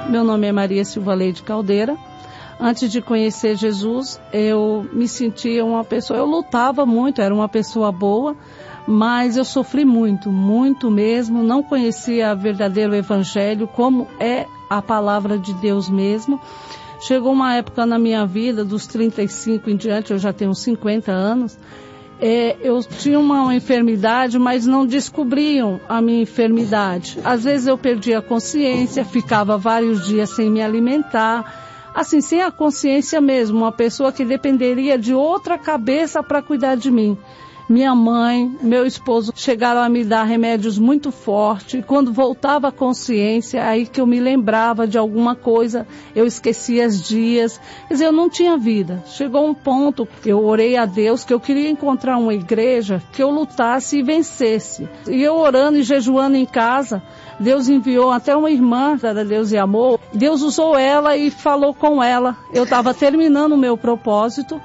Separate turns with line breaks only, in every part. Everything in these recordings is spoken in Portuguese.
Meu nome é Maria Silva Leite Caldeira. Antes de conhecer Jesus, eu me sentia uma pessoa, eu lutava muito, era uma pessoa boa, mas eu sofri muito, muito mesmo, não conhecia o verdadeiro evangelho, como é a palavra de Deus mesmo. Chegou uma época na minha vida, dos 35 em diante, eu já tenho 50 anos, eu tinha uma enfermidade, mas não descobriam a minha enfermidade. Às vezes eu perdia a consciência, ficava vários dias sem me alimentar, assim, sem a consciência mesmo, uma pessoa que dependeria de outra cabeça para cuidar de mim. Minha mãe, meu esposo chegaram a me dar remédios muito fortes. E quando voltava a consciência, aí que eu me lembrava de alguma coisa, eu esquecia os dias. Quer dizer, eu não tinha vida. Chegou um ponto, eu orei a Deus, que eu queria encontrar uma igreja que eu lutasse e vencesse. E eu orando e jejuando em casa, Deus enviou até uma irmã da Deus e Amor. Deus usou ela e falou com ela. Eu estava terminando o meu propósito.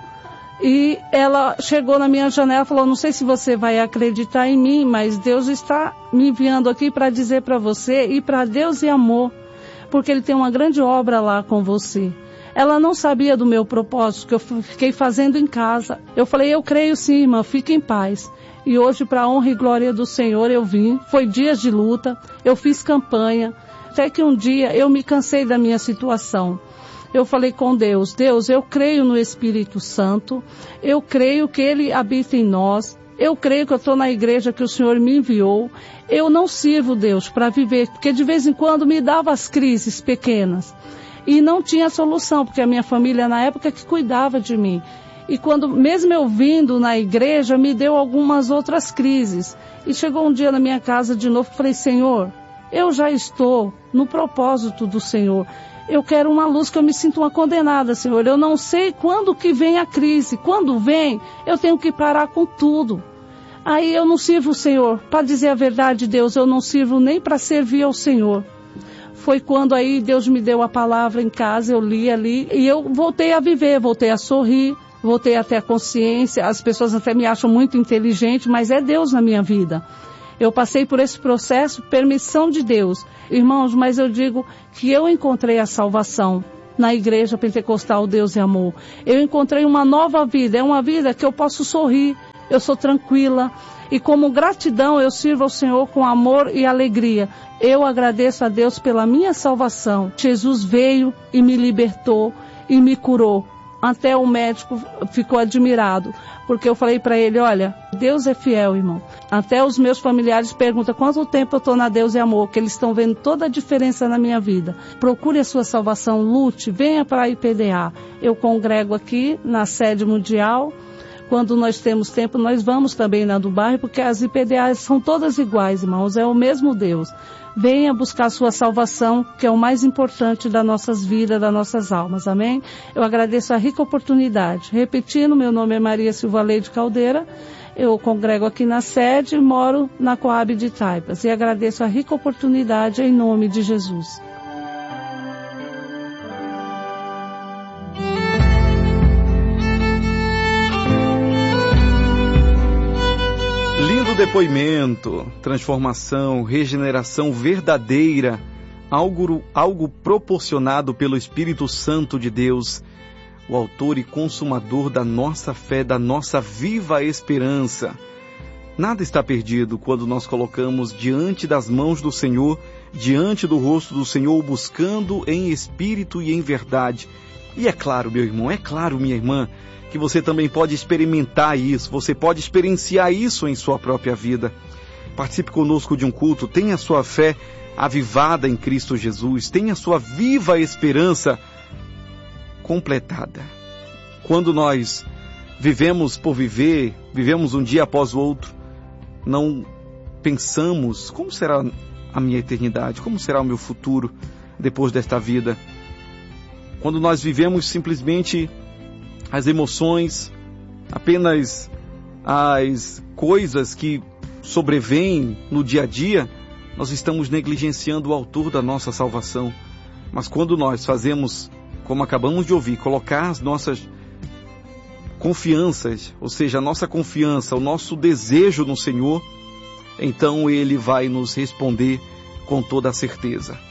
E ela chegou na minha janela e falou, não sei se você vai acreditar em mim, mas Deus está me enviando aqui para dizer para você e para Deus e Amor, porque Ele tem uma grande obra lá com você. Ela não sabia do meu propósito, que eu fiquei fazendo em casa. Eu falei, eu creio sim, irmã, fique em paz. E hoje, para a honra e glória do Senhor, eu vim. Foi dias de luta, eu fiz campanha, até que um dia eu me cansei da minha situação. Eu falei com Deus, Deus, eu creio no Espírito Santo, eu creio que Ele habita em nós, eu creio que eu estou na igreja que o Senhor me enviou, eu não sirvo, Deus, para viver, porque de vez em quando me dava as crises pequenas e não tinha solução, porque a minha família na época que cuidava de mim. E quando, mesmo eu vindo na igreja, me deu algumas outras crises. E chegou um dia na minha casa de novo, falei, Senhor, eu já estou no propósito do Senhor. Eu quero uma luz, que eu me sinto uma condenada, Senhor. Eu não sei quando que vem a crise. Quando vem, eu tenho que parar com tudo. Aí eu não sirvo o Senhor. Para dizer a verdade, Deus, eu não sirvo nem para servir ao Senhor. Foi quando aí Deus me deu a palavra em casa, eu li ali, e eu voltei a viver, voltei a sorrir, voltei a ter a consciência. As pessoas até me acham muito inteligente, mas é Deus na minha vida. Eu passei por esse processo, permissão de Deus. Irmãos, mas eu digo que eu encontrei a salvação na Igreja Pentecostal Deus e Amor. Eu encontrei uma nova vida, é uma vida que eu posso sorrir, eu sou tranquila. E como gratidão eu sirvo ao Senhor com amor e alegria. Eu agradeço a Deus pela minha salvação. Jesus veio e me libertou e me curou. Até o médico ficou admirado, porque eu falei para ele, olha, Deus é fiel, irmão. Até os meus familiares perguntam quanto tempo eu estou na Deus e Amor, que eles estão vendo toda a diferença na minha vida. Procure a sua salvação, lute, venha para a IPDA. Eu congrego aqui na sede mundial. Quando nós temos tempo, nós vamos também na do bairro, porque as IPDAs são todas iguais, irmãos, é o mesmo Deus. Venha buscar a sua salvação, que é o mais importante das nossas vidas, das nossas almas, amém? Eu agradeço a rica oportunidade. Repetindo, meu nome é Maria Silva Leite Caldeira, eu congrego aqui na sede e moro na Coab de Taipas. E agradeço a rica oportunidade em nome de Jesus.
Depoimento, transformação, regeneração verdadeira, algo proporcionado pelo Espírito Santo de Deus, o autor e consumador da nossa fé, da nossa viva esperança. Nada está perdido quando nós colocamos diante das mãos do Senhor, diante do rosto do Senhor, buscando em espírito e em verdade. E é claro, meu irmão, é claro, minha irmã, que você também pode experimentar isso, você pode experienciar isso em sua própria vida. Participe conosco de um culto, tenha a sua fé avivada em Cristo Jesus, tenha a sua viva esperança completada. Quando nós vivemos por viver, vivemos um dia após o outro, não pensamos como será a minha eternidade, como será o meu futuro depois desta vida. Quando nós vivemos simplesmente as emoções, apenas as coisas que sobrevêm no dia a dia, nós estamos negligenciando o autor da nossa salvação. Mas quando nós fazemos, como acabamos de ouvir, colocar as nossas confianças, ou seja, a nossa confiança, o nosso desejo no Senhor, então Ele vai nos responder com toda a certeza.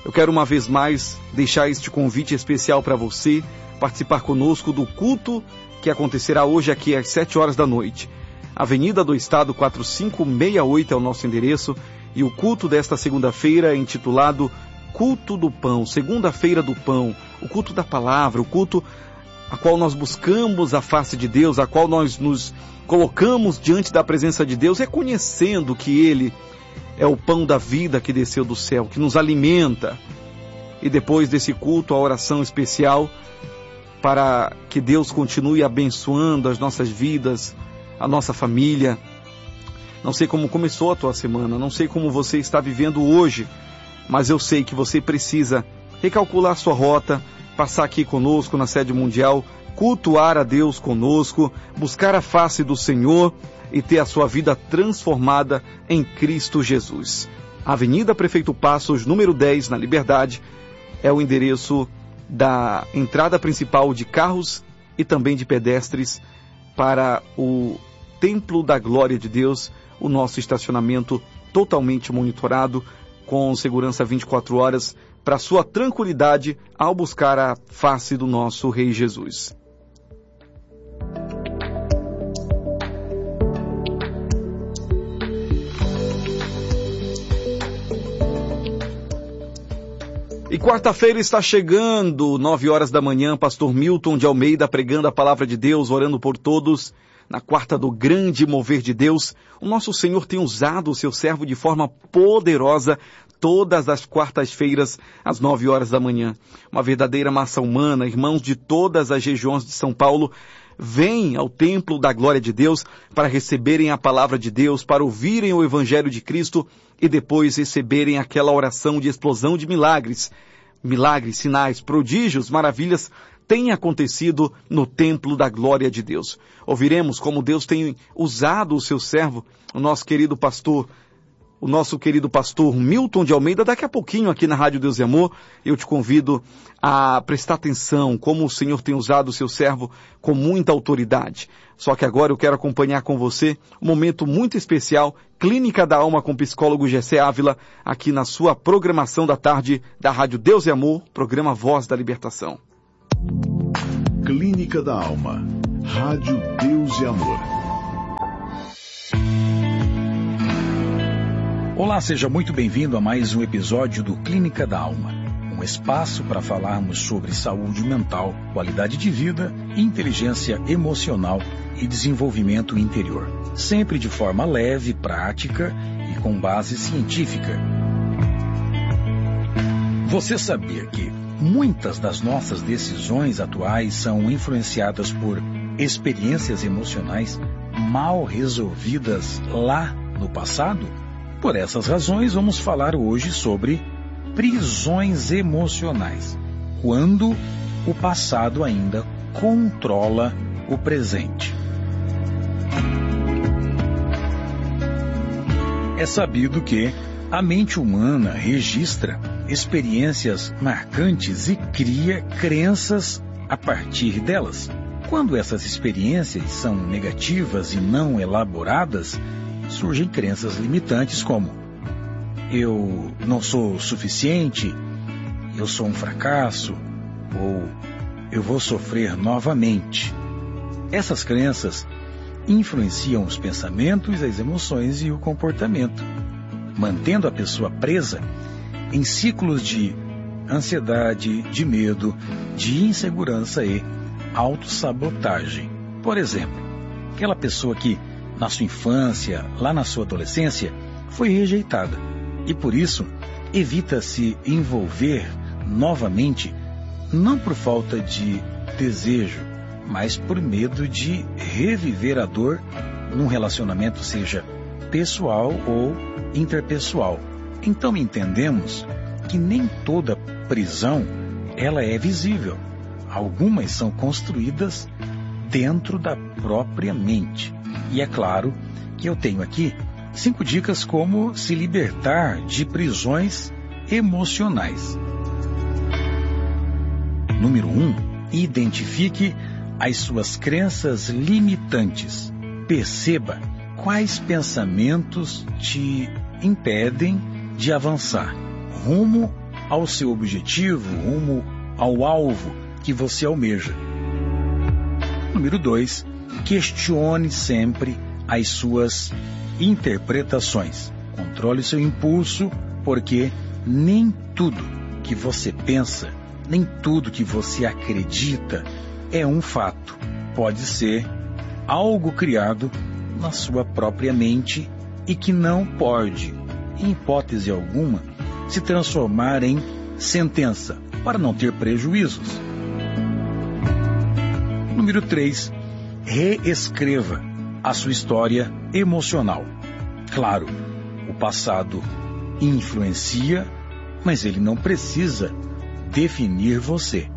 Eu quero uma vez mais deixar este convite especial para você participar conosco do culto que acontecerá hoje aqui às 7 horas da noite. Avenida do Estado 4568 é o nosso endereço, e o culto desta segunda-feira é intitulado Culto do Pão, Segunda-feira do Pão, o culto da palavra, o culto a qual nós buscamos a face de Deus, a qual nós nos colocamos diante da presença de Deus, reconhecendo que Ele é o pão da vida que desceu do céu, que nos alimenta. E depois desse culto, a oração especial para que Deus continue abençoando as nossas vidas, a nossa família. Não sei como começou a tua semana, não sei como você está vivendo hoje, mas eu sei que você precisa recalcular sua rota, passar aqui conosco na sede mundial, cultuar a Deus conosco, buscar a face do Senhor e ter a sua vida transformada em Cristo Jesus. Avenida Prefeito Passos, número 10, na Liberdade, é o endereço da entrada principal de carros e também de pedestres para o Templo da Glória de Deus, o nosso estacionamento totalmente monitorado, com segurança 24 horas, para sua tranquilidade ao buscar a face do nosso Rei Jesus. E quarta-feira está chegando, 9 horas da manhã, pastor Milton de Almeida pregando a palavra de Deus, orando por todos. Na quarta do grande mover de Deus, o nosso Senhor tem usado o seu servo de forma poderosa todas as quartas-feiras, às 9 horas da manhã. Uma verdadeira massa humana, irmãos de todas as regiões de São Paulo, vêm ao templo da glória de Deus para receberem a palavra de Deus, para ouvirem o Evangelho de Cristo e depois receberem aquela oração de explosão de milagres. Milagres, sinais, prodígios, maravilhas têm acontecido no templo da glória de Deus. Ouviremos como Deus tem usado o seu servo, o nosso querido pastor Milton de Almeida, daqui a pouquinho aqui na Rádio Deus e Amor. Eu te convido a prestar atenção como o Senhor tem usado o seu servo com muita autoridade. Só que agora eu quero acompanhar com você um momento muito especial, Clínica da Alma com o psicólogo Gessé Ávila, aqui na sua programação da tarde da Rádio Deus e Amor, programa Voz da Libertação.
Clínica da Alma, Rádio Deus e Amor.
Olá, seja muito bem-vindo a mais um episódio do Clínica da Alma, um espaço para falarmos sobre saúde mental, qualidade de vida, inteligência emocional e desenvolvimento interior, sempre de forma leve, prática e com base científica. Você sabia que muitas das nossas decisões atuais são influenciadas por experiências emocionais mal resolvidas lá no passado? Por essas razões, vamos falar hoje sobre prisões emocionais, quando o passado ainda controla o presente. É sabido que a mente humana registra experiências marcantes e cria crenças a partir delas. Quando essas experiências são negativas e não elaboradas, surgem crenças limitantes como: eu não sou suficiente, eu sou um fracasso, ou eu vou sofrer novamente. Essas crenças influenciam os pensamentos, as emoções e o comportamento, mantendo a pessoa presa em ciclos de ansiedade, de medo, de insegurança e autossabotagem. Por exemplo, aquela pessoa que na sua infância, lá na sua adolescência, foi rejeitada e por isso evita se envolver novamente, não por falta de desejo, mas por medo de reviver a dor num relacionamento, seja pessoal ou interpessoal. Então entendemos que nem toda prisão ela é visível. Algumas são construídas dentro da própria mente. E é claro que eu tenho aqui 5 dicas como se libertar de prisões emocionais. Número 1. Identifique as suas crenças limitantes. Perceba quais pensamentos te impedem de avançar rumo ao seu objetivo, rumo ao alvo que você almeja. Número 2, questione sempre as suas interpretações. Controle seu impulso, porque nem tudo que você pensa, nem tudo que você acredita é um fato. Pode ser algo criado na sua própria mente e que não pode, em hipótese alguma, se transformar em sentença, para não ter prejuízos. Número 3, reescreva a sua história emocional. Claro, o passado influencia, mas ele não precisa definir você.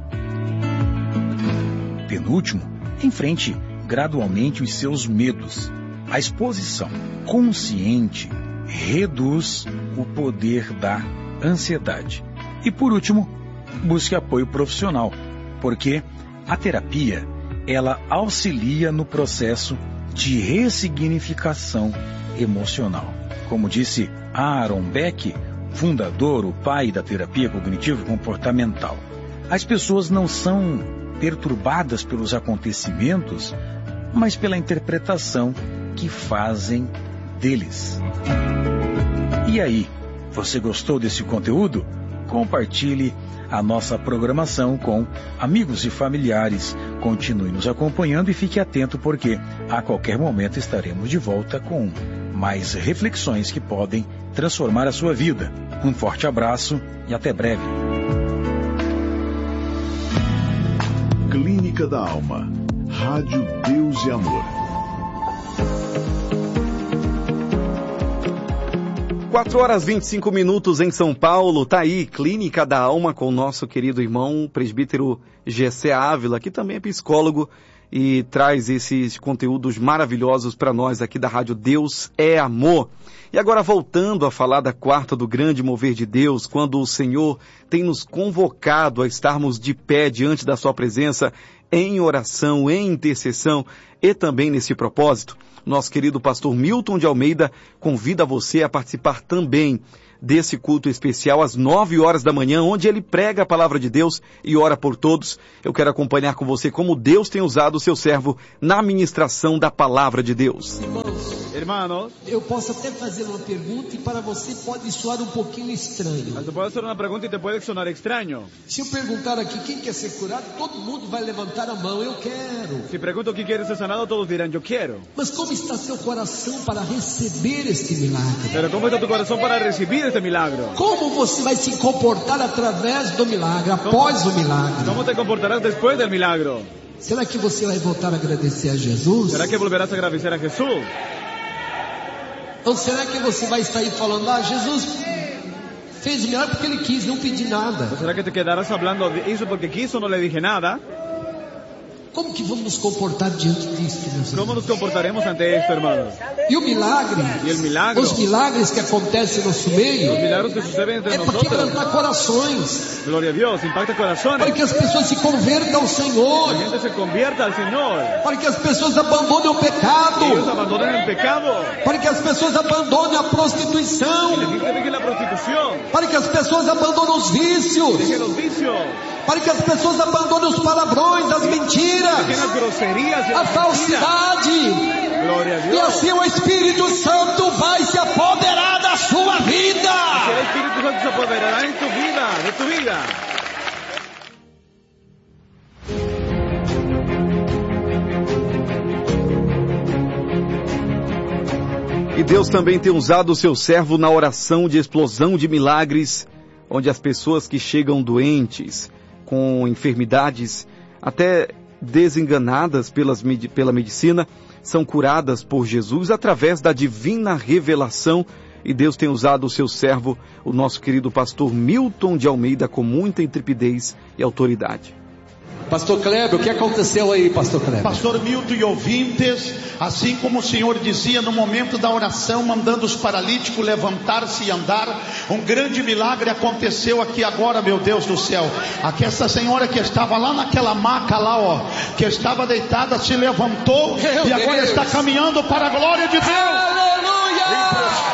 Penúltimo, enfrente gradualmente os seus medos. A exposição consciente reduz o poder da ansiedade. E por último, busque apoio profissional, porque a terapia, ela auxilia no processo de ressignificação emocional. Como disse Aaron Beck, fundador, o pai da terapia cognitivo-comportamental, as pessoas não são perturbadas pelos acontecimentos, mas pela interpretação que fazem deles. E aí, você gostou desse conteúdo? Compartilhe a nossa programação com amigos e familiares. Continue nos acompanhando e fique atento, porque a qualquer momento estaremos de volta com mais reflexões que podem transformar a sua vida. Um forte abraço e até breve.
Clínica da Alma. Rádio Deus e Amor.
4h25 em São Paulo. Tá aí, Clínica da Alma, com o nosso querido irmão, presbítero Gessé Ávila, que também é psicólogo e traz esses conteúdos maravilhosos para nós aqui da Rádio Deus é Amor. E agora, voltando a falar da quarta do grande mover de Deus, quando o Senhor tem nos convocado a estarmos de pé diante da sua presença, em oração, em intercessão, e também nesse propósito, nosso querido pastor Milton de Almeida convida você a participar também desse culto especial às 9h da manhã, onde ele prega a palavra de Deus e ora por todos. Eu quero acompanhar com você como Deus tem usado o seu servo na ministração da palavra de Deus.
Hermanos,
eu posso até fazer uma pergunta e para você pode soar um pouquinho estranho.
te puedo hacer una pregunta y te puede sonar extraño.
Se eu perguntar aqui quem quer ser curado, todo mundo vai levantar a mão, eu quero.
Si pregunto quién quiere ser sanado, todos dirán yo quiero.
Mas como está seu coração para receber este milagre?
Pero ¿cómo está tu corazón para recibir este milagro?
Como você vai se comportar através do milagre, após o milagre?
¿Cómo te comportarás después del milagro?
Será que você vai voltar a agradecer a Jesus?
¿Será que volverás a agradecer a Jesús?
Ou será que você vai estar aí falando, Jesus fez o milagre porque Ele quis, não pedi nada?
¿O será que te quedarás hablando de eso porque quiso, no le dije nada?
Como que vamos nos comportar diante disso, meus
¿Cómo
irmãos?
nos comportaremos ante esto, hermanos?
E o milagre,
E o milagre?
os milagres que acontecem no nosso meio,
Los milagros que suceden entre
é para
nosotros.
quebrantar corações,
Gloria a Dios, impacta corazones.
para que as pessoas se convertam ao Senhor,
La gente se convierta al Señor.
para que as pessoas abandonem o pecado,
Ellos abandonen el pecado.
para que as pessoas abandonem a prostituição,
La gente deje la prostitución.
para que as pessoas abandonem os vícios,
Deje los vicios.
para que as pessoas abandonem os palavrões, as mentiras,
Deje las groserías y
a
las mentiras.
falsidade.
Gloria a
E
Dios.
assim o Espírito Santo vai se apoderar da sua vida.
Que el Espíritu Santo se apoderará en tu vida, de tu vida.
E Deus também tem usado o seu servo na oração de explosão de milagres, onde as pessoas que chegam doentes, com enfermidades, até desenganadas pela medicina, são curadas por Jesus através da divina revelação. E Deus tem usado o seu servo, o nosso querido pastor Milton de Almeida, com muita intrepidez e autoridade.
Pastor Kleber, o que aconteceu aí, Pastor Kleber?
Pastor Milton e ouvintes, assim como o Senhor dizia no momento da oração, mandando os paralíticos levantar-se e andar, um grande milagre aconteceu aqui agora, meu Deus do céu. Aqui essa senhora que estava lá naquela maca lá, ó, que estava deitada, se levantou e agora está caminhando para a glória de Deus.
Aleluia!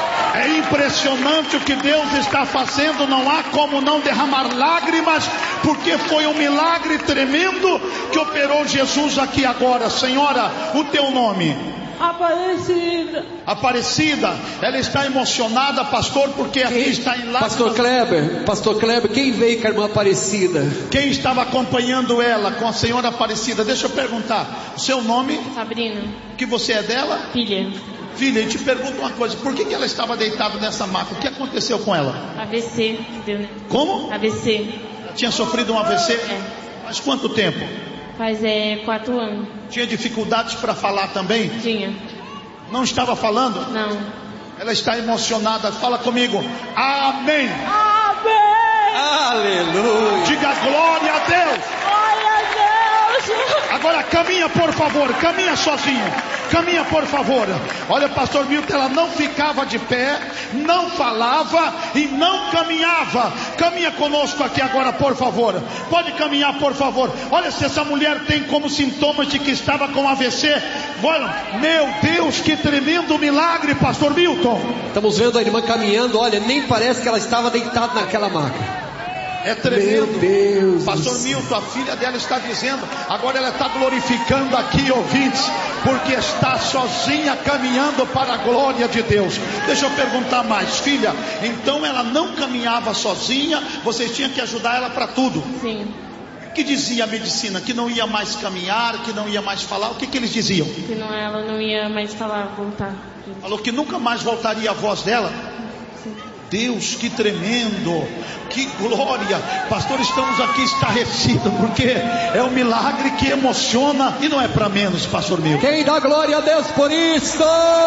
É impressionante o que Deus está fazendo, não há como não derramar lágrimas, porque foi um milagre tremendo que operou Jesus aqui agora. Senhora, o teu nome?
Aparecida.
Aparecida, ela está emocionada, pastor, porque aqui está em lágrimas.
Pastor Kleber, quem veio com a irmã Aparecida?
Quem estava acompanhando ela com a senhora Aparecida? Deixa eu perguntar, o seu nome?
Sabrina.
Que você é dela?
Filha.
Filha, eu te pergunto uma coisa, por que ela estava deitada nessa maca? O que aconteceu com ela?
AVC, deu, né?
Como?
AVC.
Ela tinha sofrido um AVC?
É.
Faz quanto tempo?
Faz 4 anos.
Tinha dificuldades para falar também?
Tinha.
Não estava falando?
Não.
Ela está emocionada, fala comigo. Amém.
Amém.
Aleluia.
Diga glória a Deus.
Glória a Deus.
Agora caminha, por favor, caminha sozinha. Caminha, por favor. Olha, pastor Milton, ela não ficava de pé, não falava e não caminhava. Caminha conosco aqui agora, por favor. Pode caminhar, por favor. Olha, se essa mulher tem como sintomas de que estava com AVC. Olha, meu Deus, que tremendo milagre, pastor Milton.
Estamos vendo a irmã caminhando, olha, nem parece que ela estava deitada naquela maca.
É tremendo.
Meu Deus.
Pastor Milton, a filha dela está dizendo, agora ela está glorificando aqui, ouvintes, porque está sozinha caminhando para a glória de Deus. Deixa eu perguntar mais, filha, então ela não caminhava sozinha, vocês tinham que ajudar ela para tudo?
Sim.
O que dizia a medicina? Que não ia mais caminhar, que não ia mais falar? O que eles diziam?
Que não, ela não ia mais falar, voltar.
Falou que nunca mais voltaria a voz dela?
Sim.
Deus, que tremendo, que glória. Pastor, estamos aqui estarrecidos, porque é um milagre que emociona e não é para menos, pastor Milton.
Quem dá glória a Deus por isso?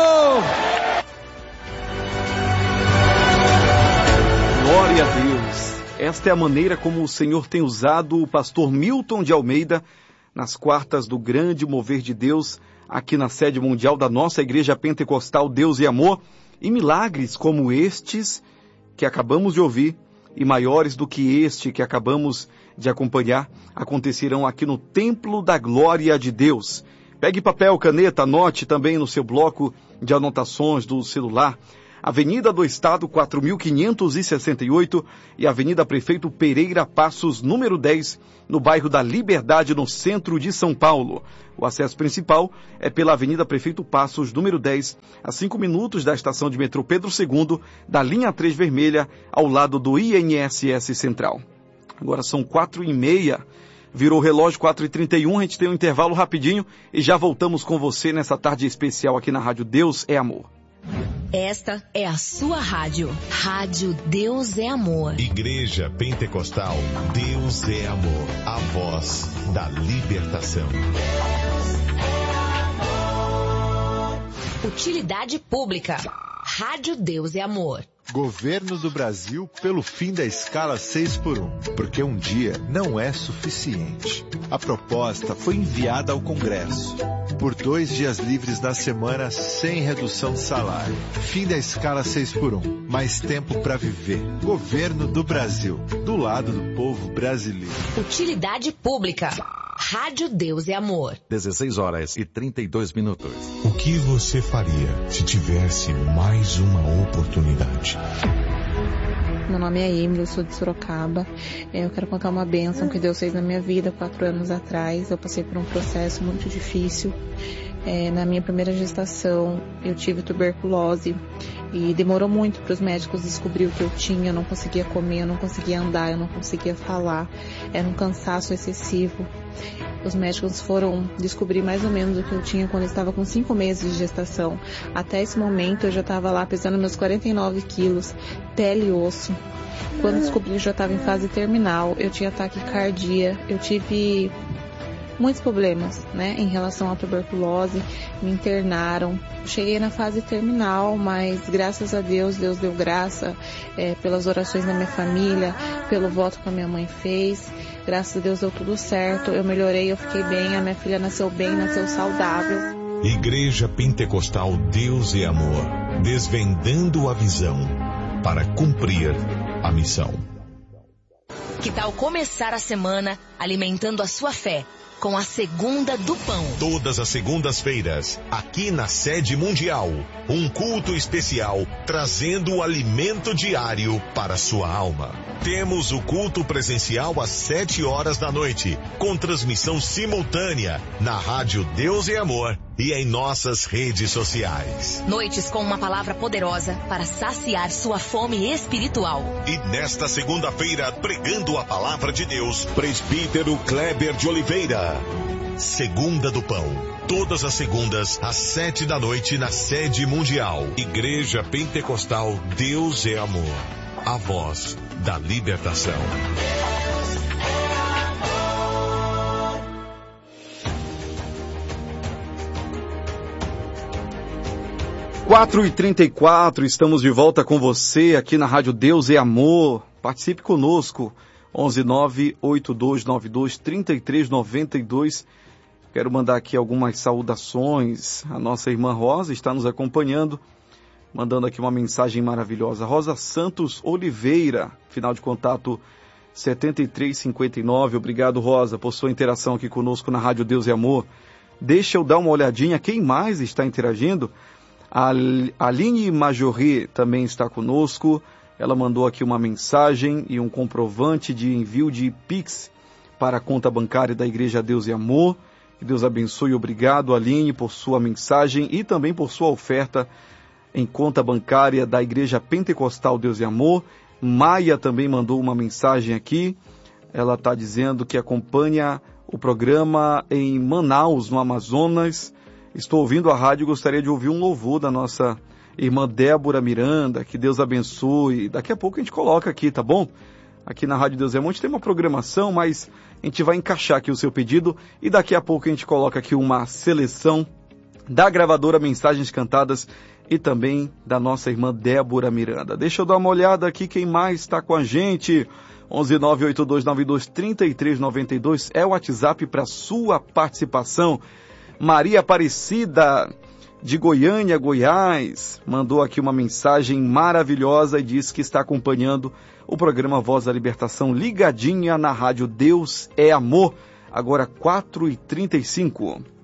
Glória a Deus. Esta é a maneira como o Senhor tem usado o pastor Milton de Almeida nas quartas do grande mover de Deus, aqui na sede mundial da nossa Igreja Pentecostal Deus e Amor. E milagres como estes que acabamos de ouvir, e maiores do que este que acabamos de acompanhar, acontecerão aqui no Templo da Glória de Deus. Pegue papel, caneta, anote também no seu bloco de anotações do celular. Avenida do Estado 4568 e Avenida Prefeito Pereira Passos, número 10, no bairro da Liberdade, no centro de São Paulo. O acesso principal é pela Avenida Prefeito Passos, número 10, a 5 minutos da estação de metrô Pedro II, da linha 3 vermelha, ao lado do INSS Central. Agora são 4h30, virou o relógio 4h31, a gente tem um intervalo rapidinho e já voltamos com você nessa tarde especial aqui na Rádio Deus é Amor.
Esta é a sua rádio. Rádio Deus é Amor.
Igreja Pentecostal Deus é Amor. A voz da libertação.
Utilidade pública. Rádio Deus é Amor.
Governo do Brasil pelo fim da escala 6x1, porque um dia não é suficiente. A proposta foi enviada ao Congresso. Por 2 dias livres na semana sem redução de salário. Fim da escala 6x1. Mais tempo para viver. Governo do Brasil. Do lado do povo brasileiro.
Utilidade pública. Rádio Deus é Amor.
16h32.
O que você faria se tivesse mais uma oportunidade?
Meu nome é Emily, eu sou de Sorocaba. Eu quero contar uma bênção que Deus fez na minha vida 4 anos atrás. Eu passei por um processo muito difícil. Na minha primeira gestação, eu tive tuberculose e demorou muito para os médicos descobrir o que eu tinha. Eu não conseguia comer, eu não conseguia andar, eu não conseguia falar. Era um cansaço excessivo. Os médicos foram descobrir mais ou menos o que eu tinha quando eu estava com 5 meses de gestação. Até esse momento eu já estava lá pesando meus 49 quilos, pele e osso. Quando descobri eu já estava em fase terminal, eu tinha ataque cardíaco, eu tive muitos problemas, né, em relação à tuberculose, me internaram. Cheguei na fase terminal, mas graças a Deus, Deus deu graça pelas orações da minha família, pelo voto que a minha mãe fez. Graças a Deus deu tudo certo, eu melhorei, eu fiquei bem, a minha filha nasceu bem, nasceu saudável.
Igreja Pentecostal Deus e Amor, desvendando a visão para cumprir a missão.
Que tal começar a semana alimentando a sua fé com a Segunda do Pão?
Todas as segundas-feiras, aqui na Sede Mundial, um culto especial trazendo o alimento diário para a sua alma. Temos o culto presencial às 7 horas da noite, com transmissão simultânea na Rádio Deus e Amor e em nossas redes sociais.
Noites com uma palavra poderosa para saciar sua fome espiritual.
E nesta segunda-feira, pregando a palavra de Deus, presbítero Kleber de Oliveira. Segunda do Pão. Todas as segundas, às 7 da noite, na Sede Mundial. Igreja Pentecostal Deus é Amor. A voz da libertação.
4h34, estamos de volta com você aqui na Rádio Deus é Amor. Participe conosco, 11982923392. Quero mandar aqui algumas saudações. A nossa irmã Rosa está nos acompanhando, mandando aqui uma mensagem maravilhosa. Rosa Santos Oliveira, final de contato 7359. Obrigado, Rosa, por sua interação aqui conosco na Rádio Deus é Amor. Deixa eu dar uma olhadinha, quem mais está interagindo? A Aline Majorri também está conosco. Ela mandou aqui uma mensagem e um comprovante de envio de Pix para a conta bancária da Igreja Deus e Amor. Que Deus abençoe. Obrigado, Aline, por sua mensagem e também por sua oferta em conta bancária da Igreja Pentecostal Deus e Amor. Maia também mandou uma mensagem aqui. Ela está dizendo que acompanha o programa em Manaus, no Amazonas. Estou ouvindo a rádio e gostaria de ouvir um louvor da nossa irmã Débora Miranda. Que Deus abençoe. Daqui a pouco a gente coloca aqui, tá bom? Aqui na Rádio Deus é Amor a gente tem uma programação, mas a gente vai encaixar aqui o seu pedido e daqui a pouco a gente coloca aqui uma seleção da gravadora Mensagens Cantadas e também da nossa irmã Débora Miranda. Deixa eu dar uma olhada aqui quem mais está com a gente. 11982923392 é o WhatsApp para sua participação. Maria Aparecida, de Goiânia, Goiás, mandou aqui uma mensagem maravilhosa e diz que está acompanhando o programa Voz da Libertação ligadinha na Rádio Deus é Amor, agora 4h35.